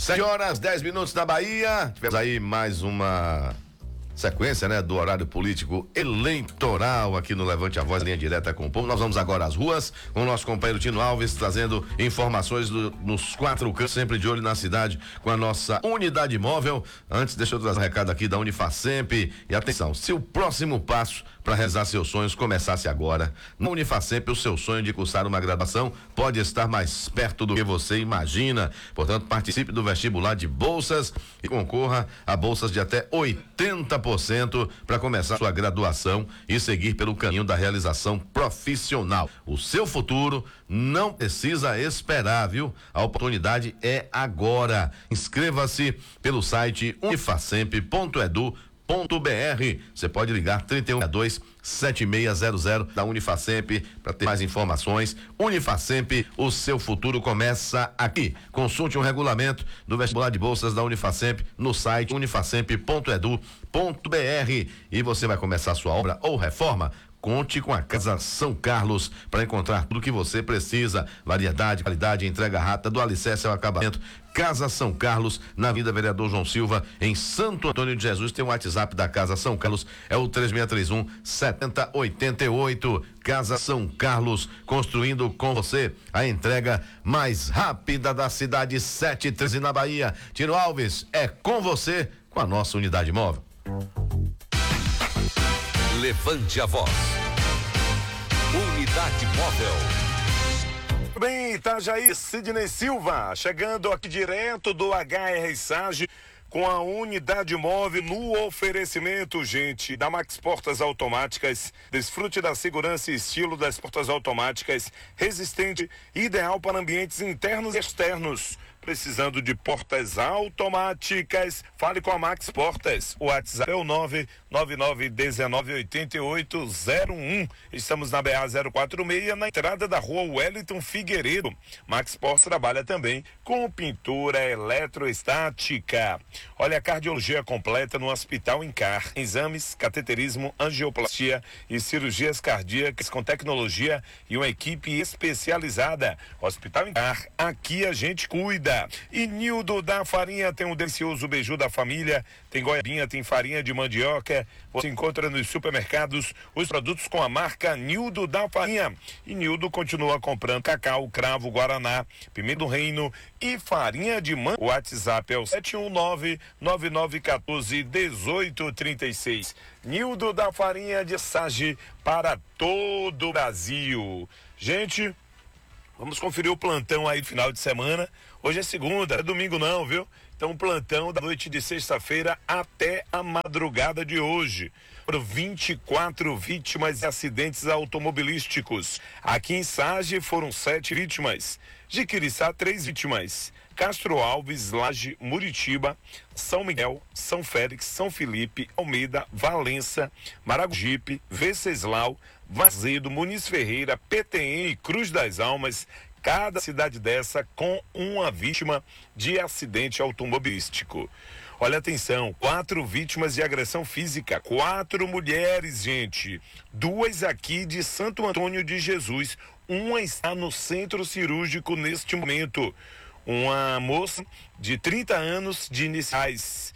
7h10 na Bahia. Tivemos aí mais uma sequência, né, do horário político eleitoral aqui no Levante a Voz, linha direta com o povo. Nós vamos agora às ruas com o nosso companheiro Tino Alves, trazendo informações nos 4 cantos, sempre de olho na cidade, com a nossa unidade móvel. Antes, deixa eu trazer um recado aqui da Unifacemp. E atenção, se o próximo passo para realizar seus sonhos começasse agora, na Unifacemp, o seu sonho de cursar uma graduação pode estar mais perto do que você imagina. Portanto, participe do vestibular de bolsas e concorra a bolsas de até 80% para começar sua graduação e seguir pelo caminho da realização profissional. O seu futuro não precisa esperar, viu? A oportunidade é agora. Inscreva-se pelo site unifacemp.edu.br. Você pode ligar 3162-7600 da Unifacemp para ter mais informações. Unifacemp, o seu futuro começa aqui. Consulte um regulamento do vestibular de bolsas da Unifacemp no site unifacemp.edu.br e você vai começar sua obra ou reforma. Conte com a Casa São Carlos para encontrar tudo o que você precisa. Variedade, qualidade, entrega rápida, do alicerce ao acabamento. Casa São Carlos, na Avenida Vereador João Silva, em Santo Antônio de Jesus. Tem um WhatsApp da Casa São Carlos, é o 3631-7088. Casa São Carlos, construindo com você a entrega mais rápida da cidade. 713 na Bahia. Tino Alves, é com você, com a nossa unidade móvel. Levante a voz. Unidade móvel. Bem, Itajaí, Sidney Silva, chegando aqui direto do HR Sage com a unidade móvel no oferecimento, gente, da Max Portas Automáticas. Desfrute da segurança e estilo das portas automáticas, resistente, ideal para ambientes internos e externos. Precisando de portas automáticas, fale com a Max Portas. O WhatsApp é o 999198801. Estamos na BA 046, na entrada da rua Wellington Figueiredo. Max Portas trabalha também com pintura eletrostática. Olha, a cardiologia completa no Hospital Incar. Exames, cateterismo, angioplastia e cirurgias cardíacas com tecnologia e uma equipe especializada. Hospital Incar, aqui a gente cuida. E Nildo da Farinha tem um delicioso beiju da família, tem goiabinha, tem farinha de mandioca. Você encontra nos supermercados os produtos com a marca Nildo da Farinha. E Nildo continua comprando cacau, cravo, guaraná, pimenta do reino e farinha de mandioca. O WhatsApp é o 719-9914-1836. Nildo da Farinha de Sage para todo o Brasil. Gente, vamos conferir o plantão aí do final de semana. Hoje é segunda, não é domingo não, viu? Então, plantão da noite de sexta-feira até a madrugada de hoje. Foram 24 vítimas de acidentes automobilísticos. Aqui em Sage foram 7 vítimas. Jiquiriçá, 3 vítimas. Castro Alves, Laje, Muritiba, São Miguel, São Félix, São Felipe, Almeida, Valença, Maragogipe, Venceslau, Vazedo, Muniz Ferreira, PTN e Cruz das Almas. Cada cidade dessa com uma vítima de acidente automobilístico. Olha, atenção, 4 vítimas de agressão física, 4 mulheres, gente. 2 aqui de Santo Antônio de Jesus. Uma está no centro cirúrgico neste momento. Uma moça de 30 anos de iniciais,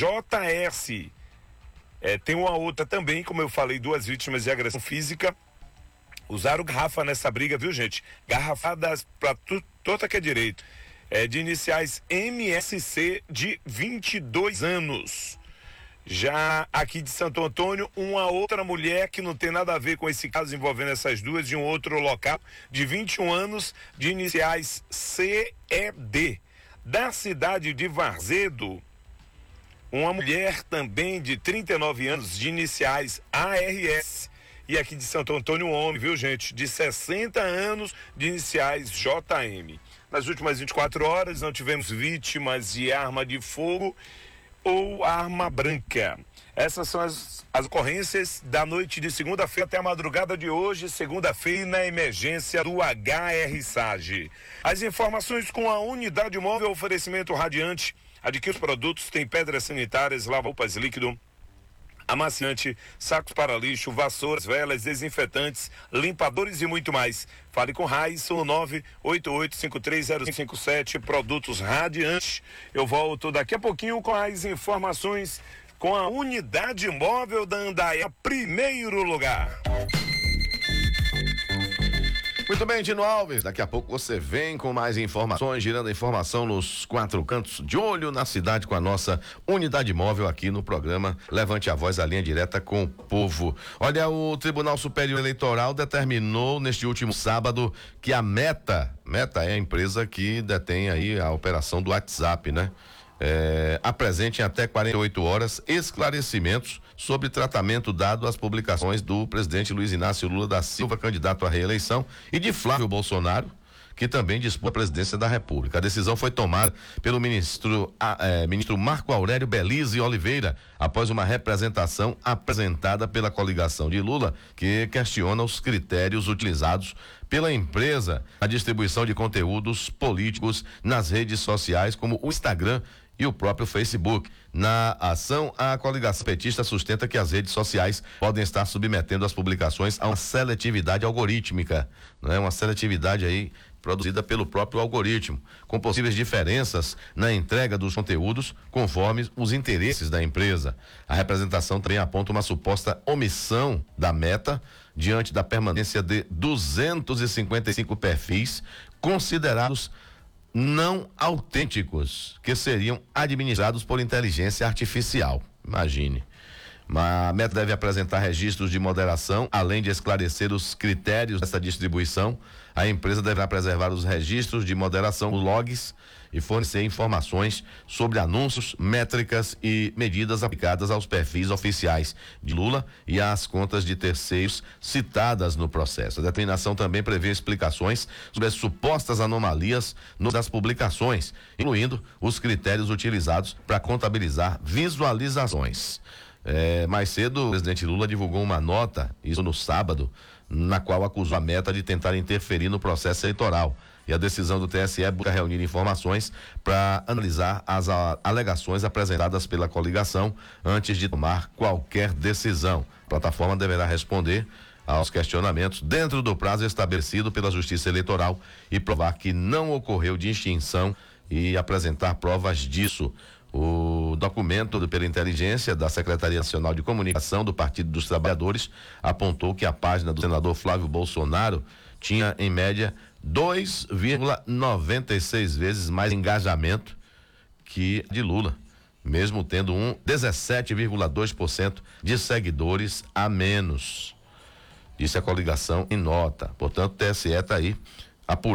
JS. Tem uma outra também, como eu falei, 2 vítimas de agressão física. Usaram garrafa nessa briga, viu, gente? Garrafadas pra toda que é direito. De iniciais MSC de 22 anos. Já aqui de Santo Antônio, uma outra mulher que não tem nada a ver com esse caso envolvendo essas duas, de um outro local, de 21 anos, de iniciais CED. Da cidade de Varzedo, uma mulher também de 39 anos, de iniciais ARS. E aqui de Santo Antônio, um homem, viu, gente, de 60 anos, de iniciais JM. Nas últimas 24 horas não tivemos vítimas de arma de fogo ou arma branca. Essas são as ocorrências da noite de segunda-feira até a madrugada de hoje, segunda-feira, na emergência do HR Sage. As informações com a unidade móvel, oferecimento Radiante. Adquira os produtos, tem pedras sanitárias, lava-roupas líquido, amaciante, sacos para lixo, vassouras, velas, desinfetantes, limpadores e muito mais. Fale com Raíssa no 988530557, produtos Radiante. Eu volto daqui a pouquinho com as informações com a unidade móvel da Andaia, primeiro lugar. Muito bem, Tino Alves, daqui a pouco você vem com mais informações, girando a informação nos quatro cantos, de olho na cidade com a nossa unidade móvel aqui no programa Levante a Voz, a linha direta com o povo. Olha, o Tribunal Superior Eleitoral determinou neste último sábado que a Meta é a empresa que detém aí a operação do WhatsApp, né? Apresente em até 48 horas esclarecimentos sobre tratamento dado às publicações do presidente Luiz Inácio Lula da Silva, candidato à reeleição, e de Flávio Bolsonaro, que também dispõe a presidência da República. A decisão foi tomada pelo ministro Marco Aurélio Belize Oliveira, após uma representação apresentada pela coligação de Lula, que questiona os critérios utilizados pela empresa na distribuição de conteúdos políticos nas redes sociais, como o Instagram e o próprio Facebook. Na ação, a coligação petista sustenta que as redes sociais podem estar submetendo as publicações a uma seletividade algorítmica, não é? Uma seletividade aí produzida pelo próprio algoritmo, com possíveis diferenças na entrega dos conteúdos conforme os interesses da empresa. A representação também aponta uma suposta omissão da Meta diante da permanência de 255 perfis considerados não autênticos, que seriam administrados por inteligência artificial. Imagine. A Meta deve apresentar registros de moderação, além de esclarecer os critérios dessa distribuição. A empresa deverá preservar os registros de moderação, os logs, e fornecer informações sobre anúncios, métricas e medidas aplicadas aos perfis oficiais de Lula e às contas de terceiros citadas no processo. A determinação também prevê explicações sobre as supostas anomalias das publicações, incluindo os critérios utilizados para contabilizar visualizações. Mais cedo, o presidente Lula divulgou uma nota, isso no sábado, na qual acusou a Meta de tentar interferir no processo eleitoral. E a decisão do TSE busca reunir informações para analisar as alegações apresentadas pela coligação antes de tomar qualquer decisão. A plataforma deverá responder aos questionamentos dentro do prazo estabelecido pela Justiça Eleitoral e provar que não ocorreu distinção e apresentar provas disso. O documento pela inteligência da Secretaria Nacional de Comunicação do Partido dos Trabalhadores apontou que a página do senador Flávio Bolsonaro tinha, em média, 2,96 vezes mais engajamento que de Lula, mesmo tendo 17,2% de seguidores a menos. Disse a coligação em nota. Portanto, o TSE está aí apurando